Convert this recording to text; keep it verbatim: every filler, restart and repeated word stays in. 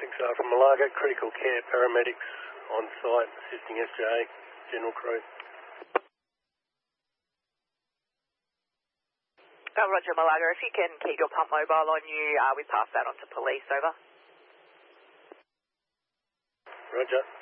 six R from Malaga, critical care paramedics on site assisting S J A, general crew. Oh, Roger, Malaga, if you can keep your pump mobile on you, uh, we pass that on to police, over. Roger.